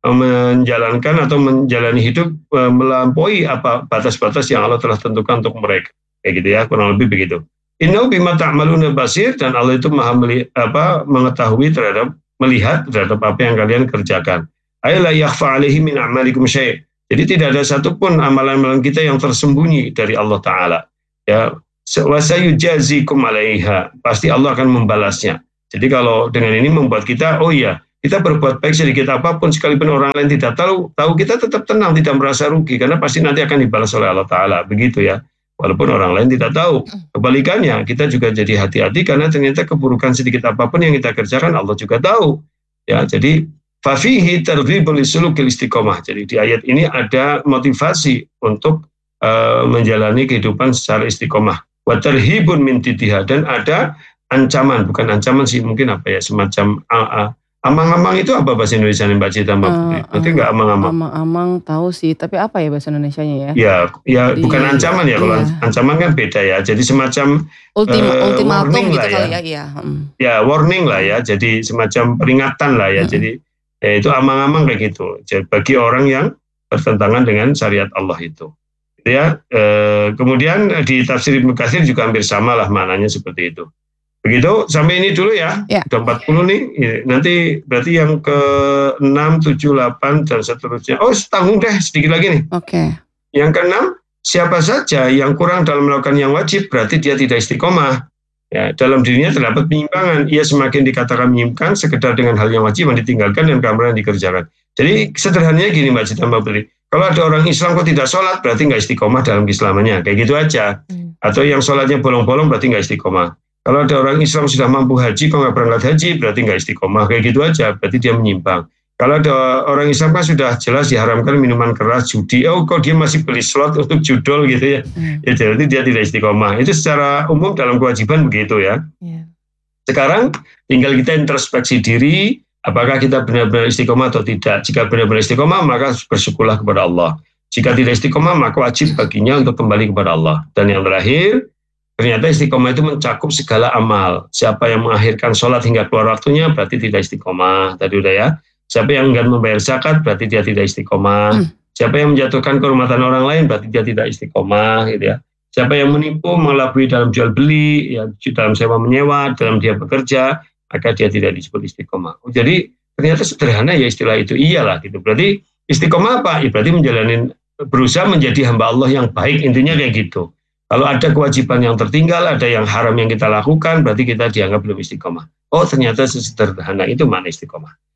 menjalankan atau menjalani hidup melampaui apa batas-batas yang Allah telah tentukan untuk mereka. Kayak gitu ya, kurang lebih begitu. Innahu bima ta'maluna basir, dan Allah itu maha meli, apa mengetahui terhadap melihat terhadap apa yang kalian kerjakan. Ay la yakhfa alaihi min a'malikum syai'. Jadi tidak ada satupun amalan-amalan kita yang tersembunyi dari Allah Ta'ala. Ya, wasayujazikum alaiha, pasti Allah akan membalasnya. Jadi kalau dengan ini membuat kita, oh iya, kita berbuat baik sedikit apapun, sekalipun orang lain tidak tahu, tahu kita tetap tenang, tidak merasa rugi, karena pasti nanti akan dibalas oleh Allah Ta'ala, begitu ya. Walaupun orang lain tidak tahu. Kebalikannya, kita juga jadi hati-hati, karena ternyata keburukan sedikit apapun yang kita kerjakan, Allah juga tahu. Ya, jadi fafihi targhibul lisulukil istiqomah. Jadi di ayat ini ada motivasi untuk uh, menjalani kehidupan secara istiqomah. Wa tarhibun min titiha, dan ada ancaman, bukan ancaman sih, mungkin apa ya, semacam uh, uh, amang-amang itu apa bahasa Indonesia nih Mbak Cita, Mbak Putri? Uh, Nanti nggak amang-amang? Amang-amang tahu sih, tapi apa ya bahasa Indonesianya ya? Ya, ya Jadi, bukan ancaman ya, kalau iya. ancaman kan beda ya. Jadi semacam Ultima, uh, ultimatum gitu lah kali ya. ya, iya. Hmm. Ya, warning lah ya. Jadi semacam peringatan lah ya. Hmm. Jadi ya itu amang-amang kayak gitu. Jadi bagi orang yang bertentangan dengan syariat Allah itu. Ya, eh, kemudian di tafsir Ibnu Katsir juga hampir sama lah maknanya seperti itu. Begitu, sampai ini dulu ya. Ya. Udah empat puluh nih. Nanti berarti yang ke enam, tujuh, delapan dan seterusnya. Oh, tanggung deh sedikit lagi nih. Oke. Okay. Yang keenam, siapa saja yang kurang dalam melakukan yang wajib berarti dia tidak istiqomah. Ya, dalam dirinya terdapat penyimpangan. Ia semakin dikatakan menyimpang sekedar dengan hal yang wajib yang ditinggalkan dan keamanan yang dikerjakan. Jadi sederhananya gini Mbak Cita, Mbak Putri. Kalau ada orang Islam kok tidak sholat, berarti nggak istiqomah dalam keislamannya. Kayak gitu aja. Hmm. Atau yang sholatnya bolong-bolong berarti nggak istiqomah. Kalau ada orang Islam sudah mampu haji, kok nggak berangkat haji, berarti nggak istiqomah. Kayak gitu aja, berarti dia menyimpang. Kalau ada orang Islam kan sudah jelas diharamkan minuman keras, judi. Oh, kok dia masih beli slot untuk judol gitu ya? Hmm. Ya jadi dia tidak istiqomah. Itu secara umum dalam kewajiban begitu ya. Yeah. Sekarang tinggal kita introspeksi diri, apakah kita benar-benar istiqomah atau tidak. Jika benar-benar istiqomah, maka bersyukurlah kepada Allah. Jika tidak istiqomah, maka wajib baginya untuk kembali kepada Allah. Dan yang terakhir, ternyata istiqomah itu mencakup segala amal. Siapa yang mengakhirkan sholat hingga keluar waktunya, berarti tidak istiqomah. Tadi udah ya. Siapa yang enggan membayar zakat, berarti dia tidak istiqomah. Hmm. Siapa yang menjatuhkan kehormatan orang lain, berarti dia tidak istiqomah, gitu ya. Siapa yang menipu, mengelabui dalam jual beli, ya, dalam sewa menyewa, dalam dia bekerja, maka dia tidak disebut istiqomah. Oh, jadi ternyata sederhana ya istilah itu, iyalah gitu. Berarti istiqomah apa? Ya, berarti menjalani, berusaha menjadi hamba Allah yang baik, intinya kayak gitu. Kalau ada kewajiban yang tertinggal, ada yang haram yang kita lakukan, berarti kita dianggap belum istiqomah. Oh, ternyata sesederhana itu makna istiqomah.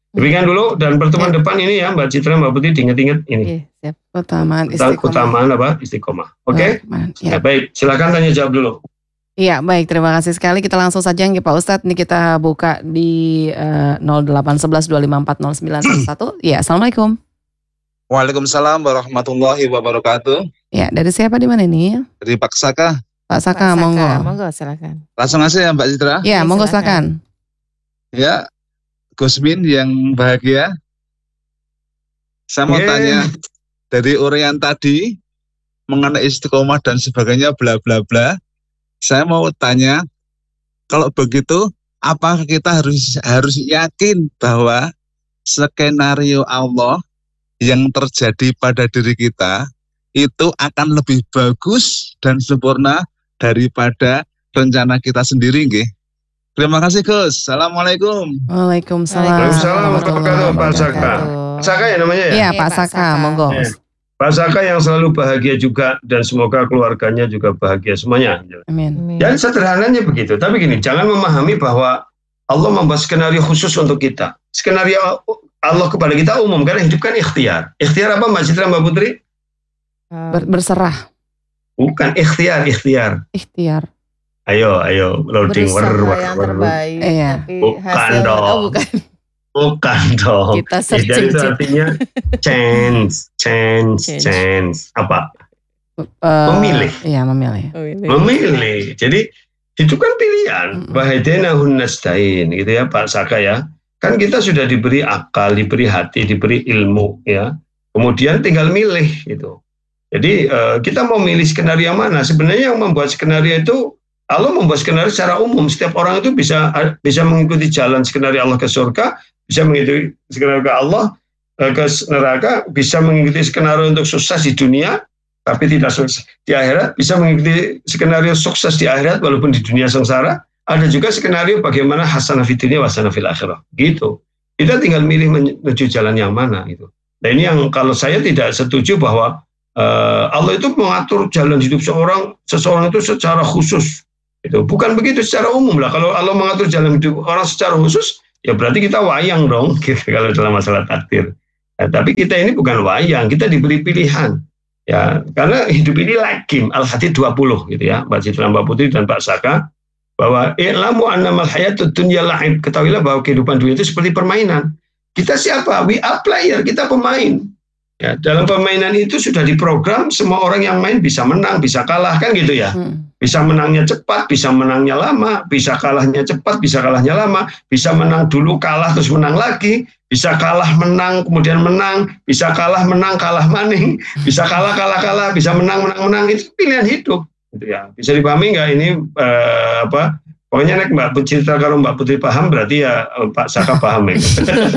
Demikian dulu, dan pertemuan Ya. depan ini ya Mbak Citra, Mbak Putri, diingat-ingat ini. Iya, siap. Utamaan Tentang istiqomah. utamaan apa? Istiqomah. Oke? Utamaan, Ya, ya. baik, silakan tanya jawab dulu. Iya, baik, terima kasih sekali. Kita langsung saja ya Pak Ustadz. Ini kita buka di eh, nol delapan satu satu dua lima empat nol sembilan satu satu. Ya, Assalamualaikum. Waalaikumsalam warahmatullahi wabarakatuh. Ya, dari siapa di mana ini? Dari Pak Saka. Pak Saka, Pak monggo. Monggo silakan. Langsung aja ya Mbak Citra. Ya, Oke, monggo silakan. silakan. Ya, Gusmin yang bahagia. Saya mau Yeay. tanya dari uraian tadi mengenai istiqomah dan sebagainya bla bla bla. Saya mau tanya, kalau begitu apakah kita harus harus yakin bahwa skenario Allah yang terjadi pada diri kita itu akan lebih bagus dan sempurna daripada rencana kita sendiri, nggih? Terima kasih Gus. Assalamualaikum. Waalaikumsalam. Waalaikumsalam warahmatullahi warahmatullahi Pak Saka. wabarakatuh. Saka ya namanya ya? Iya, Iya, Pak Pak Saka, Saka. monggo. Iya. Pak Saka yang selalu bahagia juga, dan semoga keluarganya juga bahagia semuanya. Amin. Amin. Dan sederhananya begitu. Tapi gini, jangan memahami bahwa Allah membuat skenario khusus untuk kita. Skenario Allah kepada kita umum, karena hidup kan ikhtiar. Ikhtiar apa Mbak Citra, Mbak Putri? Eh, Ber- berserah, Bukan ikhtiar, ikhtiar. ikhtiar. Ayo, ayo, loading. berusaha Wer, wer, yang wer. terbaik, Iya. tapi Bukan hasilnya dong. oh bukan. Bukan dong. Kita Ikhtiar searching. itu artinya chance, chance, Change. chance. Apa? Eh, Memilih. Iya, memilih. Oh, ini. Memilih. Jadi itu kan pilihan. Mm-mm. Wahdainahun nastain gitu ya Pak Saka ya. Kan kita sudah diberi akal, diberi hati, diberi ilmu ya. Kemudian tinggal milih gitu. Jadi eh, kita mau milih skenario yang mana? Sebenarnya yang membuat skenario itu Allah membuat skenario secara umum. Setiap orang itu bisa bisa mengikuti jalan skenario Allah ke surga, bisa mengikuti skenario ke Allah eh, ke neraka, bisa mengikuti skenario untuk sukses di dunia tapi tidak sukses di akhirat, bisa mengikuti skenario sukses di akhirat walaupun di dunia sengsara. Ada juga skenario bagaimana hasanah fid dunya wa hasanah fil akhirah. Gitu. Kita tinggal milih menuju jalan yang mana gitu. Nah ini yang kalau saya tidak setuju bahwa uh, Allah itu mengatur jalan hidup seorang seseorang itu secara khusus. Itu bukan begitu secara umum lah. Kalau Allah mengatur jalan hidup orang secara khusus, ya berarti kita wayang dong gitu, kalau dalam masalah takdir. Nah, tapi kita ini bukan wayang, kita diberi pilihan. Ya, karena hidup ini like game, Al-Hadid dua puluh gitu ya, Mbak Citra, Mbak Putri dan Pak Saka, bahwa i'lamu annamal hayatud dunya la'ib. Ketahuilah bahwa kehidupan dunia itu seperti permainan. Kita siapa? We are player, kita pemain. Ya, dalam permainan itu sudah diprogram semua orang yang main bisa menang, bisa kalah kan gitu ya. Hmm. Bisa menangnya cepat, bisa menangnya lama, bisa kalahnya cepat, bisa kalahnya lama, bisa menang dulu kalah terus menang lagi, bisa kalah menang kemudian menang, bisa kalah menang kalah maning, bisa kalah kalah kalah, bisa menang menang menang, itu pilihan hidup gitu ya. Bisa dipahami nggak ini eh, apa? Pokoknya nek Mbak Putri, kalau Mbak Putri paham berarti ya eh, Pak Saka paham ya.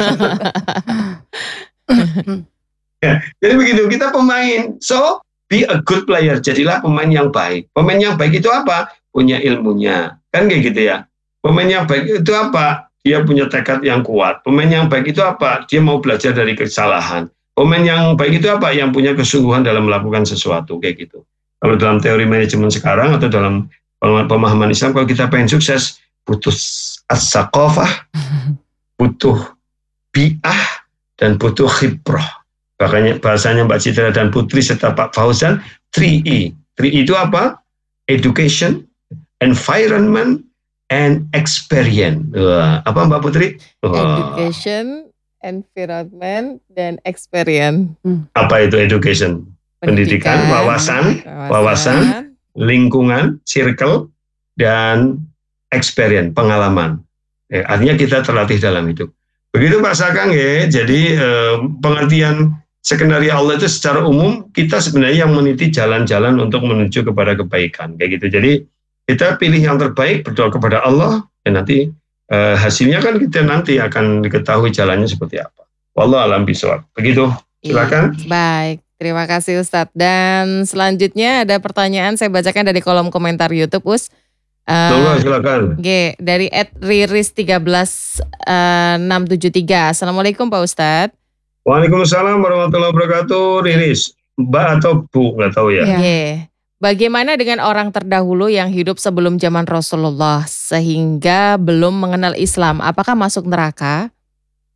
Ya, jadi begitu, kita pemain. So, be a good player. Jadilah pemain yang baik. Pemain yang baik itu apa? Punya ilmunya. Kan kayak gitu ya. Pemain yang baik itu apa? Dia punya tekad yang kuat. Pemain yang baik itu apa? Dia mau belajar dari kesalahan. Pemain yang baik itu apa? Yang punya kesungguhan dalam melakukan sesuatu. Kayak gitu. Kalau dalam teori manajemen sekarang atau dalam pemahaman Islam, kalau kita pengen sukses, butuh as-saqafah, butuh bi'ah, dan butuh khibrah. Makanya bahasanya Mbak Citra dan Putri serta Pak Fauzan, three E. three E itu apa? Education, environment, and experience. Wah, apa Mbak Putri? Wah. Education, environment, dan experience. Apa itu education? Pendidikan, wawasan, wawasan, lingkungan, circle, dan experience, pengalaman. Eh, artinya kita terlatih dalam hidup. Begitu Pak Sakang ya. Jadi eh, pengertian skenario Allah itu secara umum kita sebenarnya yang meniti jalan-jalan untuk menuju kepada kebaikan kayak gitu. Jadi kita pilih yang terbaik, berdoa kepada Allah, dan nanti eh, hasilnya kan kita nanti akan diketahui jalannya seperti apa. Wallahu a'lam bishawab. Begitu. Silakan. Iya, baik, terima kasih Ustadz. Dan selanjutnya ada pertanyaan saya bacakan dari kolom komentar YouTube, Us. Uh, Uh, silakan. G dari at riris satu tiga enam tujuh tiga. Assalamualaikum Pak Ustadz. Waalaikumsalam warahmatullahi wabarakatuh. Riris, Mbak atau Bu, nggak tahu ya. Iya. G. Bagaimana dengan orang terdahulu yang hidup sebelum zaman Rasulullah sehingga belum mengenal Islam? Apakah masuk neraka?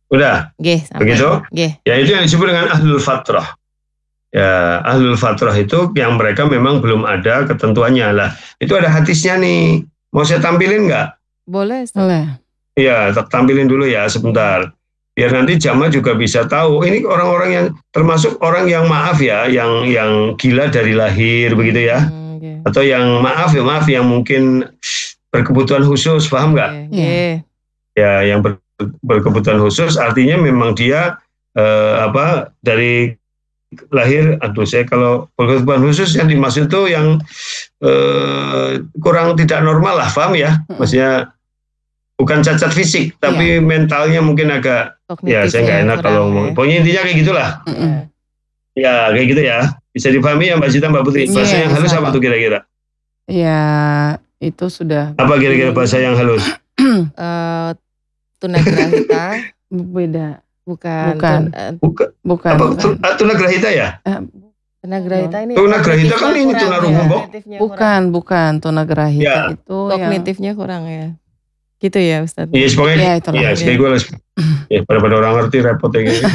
Udah, Nggih, sampai. begitu? Nggih. Ya itu yang disebut dengan ahlul fatrah. Ya, ahlul fatrah itu yang mereka memang belum ada ketentuannya lah. Itu ada hadisnya nih. Mau saya tampilin nggak? Boleh, Ustaz. Boleh. Iya, tampilin dulu ya sebentar. Biar nanti jamaah juga bisa tahu. Ini orang-orang yang termasuk orang yang maaf ya, yang yang gila dari lahir begitu ya. Hmm, nggih. Atau yang maaf ya maaf yang mungkin berkebutuhan khusus, paham nggak? Nggih, nggih. Ya, yang ber- berkebutuhan khusus artinya memang dia eh, apa dari lahir, aduh saya kalau berkebutuhan khusus yang dimaksud itu yang eh, kurang tidak normal lah, paham ya? Maksudnya bukan cacat fisik, tapi mentalnya mungkin agak, ya saya nggak enak kalau ngomong. Pokoknya intinya kayak gitulah. Mm-mm. Ya kayak gitu ya. Bisa dipahami ya Mbak Cita, Mbak Putri? Bahasa Iya, yang halus bisa apa kok. tuh kira-kira? Ya, itu sudah Apa kira-kira bahasa yang halus? Eh, tunagrahita beda. bukan. Bukan. Tun- eh, Bukan. Bukan, Apa bukan. tu- tunagrahita ya? Eh, tunagrahita ini. Tunagrahita kan ini kognitifnya tunarungu, kurang, Mbok. kognitifnya bukan, bukan. Tunagrahita Ya. itu kurang. yang Kognitifnya kurang ya. Gitu ya, Ustaz. Iya, pokoknya. Ya, itulah. Iya, sekali gue les. Ya, pada-pada orang ngerti repot ya gitu.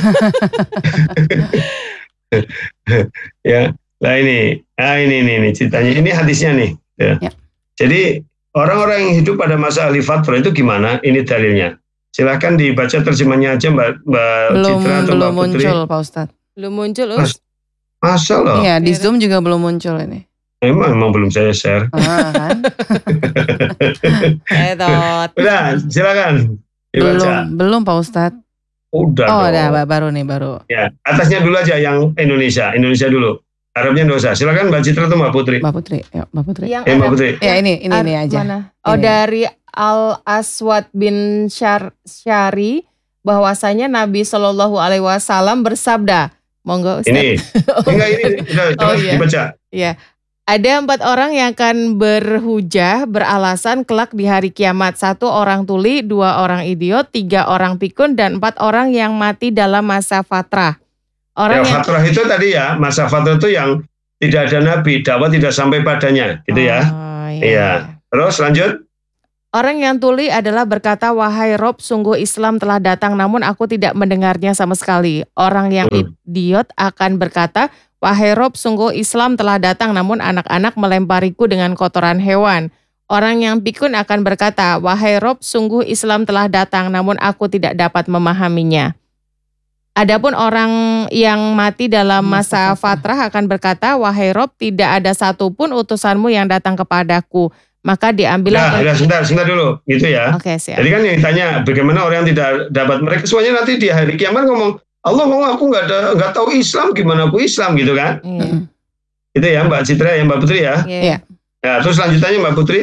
Ya, nah ini, ah ini, ini, ini ceritanya. Ini hadisnya nih. Ya. Ya. Jadi orang-orang yang hidup pada masa ahli fatrah itu gimana? Ini dalilnya. Silahkan dibaca terjemahnya aja Mbak, Mbak belum Citra atau belum Mbak Putri. muncul Pak Ustadz. Belum muncul, Mas- Us. Masa loh? Iya, di Iya. Zoom juga belum muncul ini. Emang, emang belum saya share. Ah, kan? Eh, tot. Udah, silakan belum, dibaca. belum Pak Ustadz. Udah Oh, dong. udah ba- baru nih, baru. Ya, atasnya dulu aja yang Indonesia, Indonesia dulu. Arabnya nggak usah. Silakan Mbak Citra atau Mbak Putri. Mbak Putri, ya, Mbak Putri. Yang Eh, Mbak Arab- Putri. Ya, ini ini Ar- ini aja. Mana? Oh, Ini. dari Al Aswad bin Syar- Syari bahwasanya Nabi Shallallahu alaihi wasallam bersabda, monggo Ustaz. Ini, enggak ini, udah, Oh, coba iya. dibaca. Ada empat orang yang akan berhujah beralasan kelak di hari kiamat. Satu orang tuli, dua orang idiot, tiga orang pikun, dan empat orang yang mati dalam masa fatrah. Ya, Orang yang fatrah itu tadi ya, masa fatrah itu yang tidak ada nabi, dakwah tidak sampai padanya, gitu ya. Oh, Iya. Terus lanjut. Orang yang tuli adalah berkata, wahai Rob, sungguh Islam telah datang namun aku tidak mendengarnya sama sekali. Orang yang Hmm. idiot akan berkata, wahai Rob, sungguh Islam telah datang namun anak-anak melempariku dengan kotoran hewan. Orang yang pikun akan berkata, wahai Rob, sungguh Islam telah datang namun aku tidak dapat memahaminya. Adapun orang yang mati dalam masa Masa fatrah akan berkata, wahai Rob, tidak ada satupun utusanmu yang datang kepadaku. Maka diambillah. Nah, udah, sebentar, sebentar dulu, gitu ya. Oke, siap. Jadi kan yang ditanya, bagaimana orang yang tidak dapat mereka semuanya nanti di hari kiamat ngomong, Allah ngomong aku nggak ada nggak tahu Islam, gimana aku Islam gitu kan? Iya. Itu ya Mbak Citra, ya Mbak Putri ya. Iya. Nah, terus lanjutannya Mbak Putri,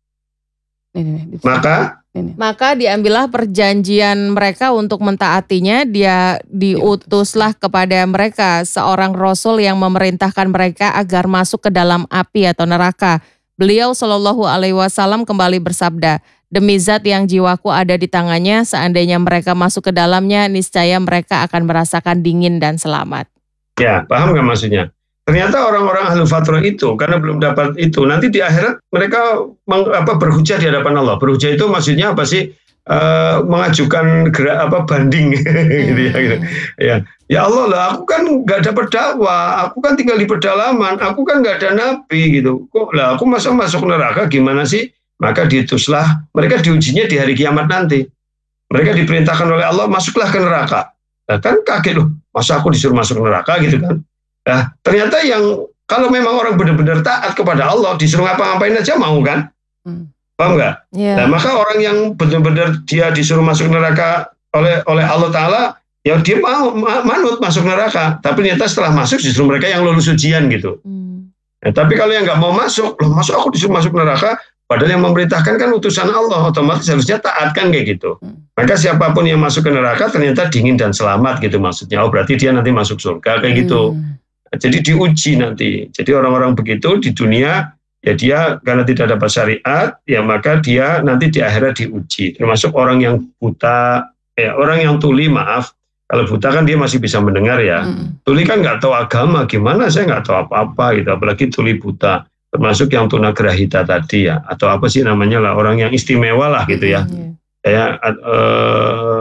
Ini, ini, di- maka ini. Maka diambillah perjanjian mereka untuk mentaatinya, dia diutuslah kepada mereka seorang rasul yang memerintahkan mereka agar masuk ke dalam api atau neraka. Beliau Shallallahu alaihi wasallam kembali bersabda, demi zat yang jiwaku ada di tangannya, seandainya mereka masuk ke dalamnya, niscaya mereka akan merasakan dingin dan selamat. ya paham nggak maksudnya? Ternyata orang-orang ahli fatrah itu karena belum dapat itu nanti di akhirat mereka meng, apa, berhujah di hadapan Allah. Berhujah itu maksudnya apa sih? Eh, mengajukan gerak apa banding gitu ya, gitu. ya ya Allah lah aku kan nggak dapat dakwah, aku kan tinggal di pedalaman, aku kan nggak ada nabi gitu, kok lah aku masa masuk neraka gimana sih? Maka diutuslah mereka, diujinya di hari kiamat nanti. Mereka diperintahkan oleh Allah masuklah ke neraka. Nah, kan kaget loh, masa aku disuruh masuk neraka gitu kan? Nah, ternyata yang kalau memang orang benar-benar taat kepada Allah, disuruh ngapa-ngapain aja mau kan? Hmm. Paham nggak? Ya. Nah, maka orang yang benar-benar dia disuruh masuk neraka oleh oleh Allah Ta'ala, ya dia mau ma- manut masuk neraka. Tapi ternyata setelah masuk justru mereka yang lulus ujian gitu. Hmm. Nah, tapi kalau yang nggak mau masuk, loh masuk aku disuruh masuk neraka, padahal yang memerintahkan kan utusan Allah, otomatis harusnya taat kan kayak gitu. Hmm. Maka siapapun yang masuk ke neraka ternyata dingin dan selamat gitu maksudnya. Oh berarti dia nanti masuk surga kayak gitu. Hmm. Jadi diuji nanti. Jadi orang-orang begitu di dunia, ya dia karena tidak dapat syariat, ya maka dia nanti di akhirat diuji. Termasuk orang yang buta, ya orang yang tuli maaf. Kalau buta kan dia masih bisa mendengar ya. Hmm. Tuli kan nggak tahu agama, gimana saya nggak tahu apa-apa gitu. Apalagi tuli buta. Termasuk yang tunagrahita tadi ya. Atau apa sih namanya lah, orang yang istimewa lah gitu ya. Iya. Kayak eh,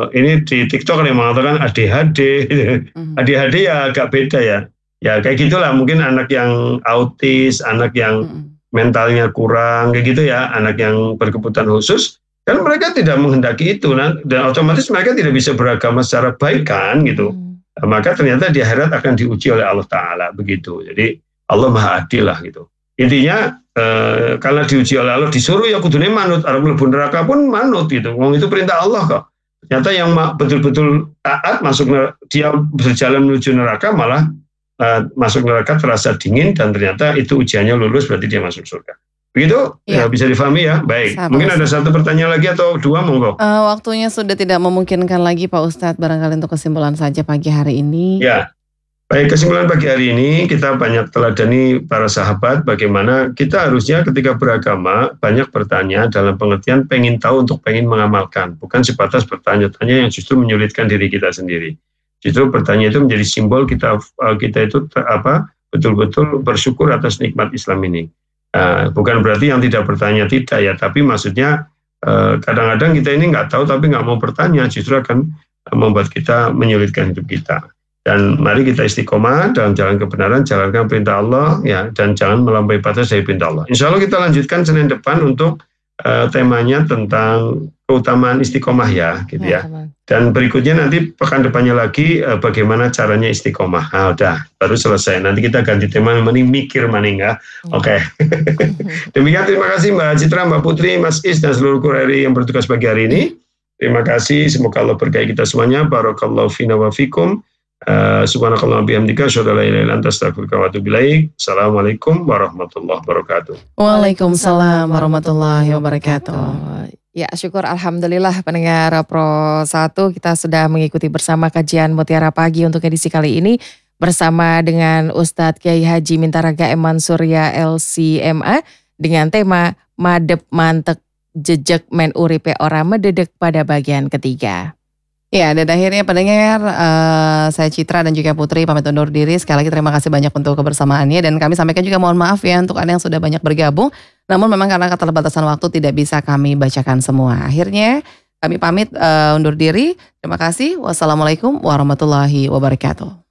uh, ini di TikTok yang mengatakan A D H D. Mm-hmm. A D H D ya agak beda ya. Ya kayak gitulah, mungkin anak yang autis, anak yang mm-hmm. mentalnya kurang, kayak gitu ya, anak yang berkebutuhan khusus, kan mereka tidak menghendaki itu, nah, dan otomatis mereka tidak bisa beragama secara baik kan, gitu. Mm-hmm. Maka ternyata di akhirat akan diuji oleh Allah Ta'ala, begitu. Jadi Allah Maha Adil lah, gitu. Intinya, eh, karena diuji oleh Allah, disuruh ya kudune manut, arep mlebu neraka pun manut, gitu. Wong itu perintah Allah kok. Ternyata yang betul-betul taat, masuk dia berjalan menuju neraka, malah Uh, masuk neraka terasa dingin dan ternyata itu ujiannya lulus, berarti dia masuk surga. Begitu ya, ya bisa difahami ya. Baik, Sabar, mungkin ada satu pertanyaan lagi atau dua, monggo. Uh, waktunya sudah tidak memungkinkan lagi Pak Ustadz, barangkali untuk kesimpulan saja pagi hari ini. Ya, baik, kesimpulan pagi hari ini kita banyak teladani para sahabat bagaimana kita harusnya ketika beragama banyak bertanya dalam pengertian pengen tahu untuk pengen mengamalkan, bukan sebatas bertanya-tanya yang justru menyulitkan diri kita sendiri. Justru bertanya itu menjadi simbol kita kita itu apa betul-betul bersyukur atas nikmat Islam ini. Uh, bukan berarti yang tidak bertanya tidak ya, tapi maksudnya uh, kadang-kadang kita ini nggak tahu tapi nggak mau bertanya, justru akan membuat kita menyulitkan hidup kita. Dan mari kita istiqomah dalam jalan kebenaran, jalankan perintah Allah ya, dan jangan melampaui batas dari perintah Allah. Insya Allah kita lanjutkan Senin depan untuk uh, temanya tentang keutamaan istiqomah ya, gitu ya. ya. Dan berikutnya nanti pekan depannya lagi eh, bagaimana caranya istiqomah. Nah, udah baru selesai. Nanti kita ganti tema, mending mikir maning ya. Oke. Okay. Demikian, terima kasih Mbak Citra, Mbak Putri, Mas Is dan seluruh kureri yang bertugas pagi hari ini. Terima kasih. Semoga Allah berkahi kita semuanya. Barakallahu fina wa fikum. Uh, Subhanakallahumma bihamdika asyhadu an la ilaha illa anta astaghfiruka wa atubu ilaik. Assalamualaikum warahmatullahi wabarakatuh. Waalaikumsalam warahmatullahi wabarakatuh. Ya, syukur alhamdulillah pendengar Pro satu kita sudah mengikuti bersama kajian Mutiara Pagi untuk edisi kali ini bersama dengan Ustadz Kiai Haji Mintaraga Eman Surya L C M A dengan tema Madep Mantek Jejek Men Uripe Ora Mededek pada bagian ketiga. Ya, dan akhirnya pendengar, uh, saya Citra dan juga Putri pamit undur diri. Sekali lagi terima kasih banyak untuk kebersamaannya, dan kami sampaikan juga mohon maaf ya untuk Anda yang sudah banyak bergabung. Namun memang karena keterbatasan waktu tidak bisa kami bacakan semua. Akhirnya kami pamit uh, undur diri. Terima kasih. Wassalamualaikum warahmatullahi wabarakatuh.